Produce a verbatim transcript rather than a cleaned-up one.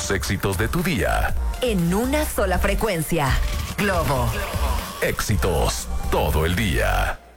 los éxitos de tu día. En una sola frecuencia. Globo. Éxitos todo el día.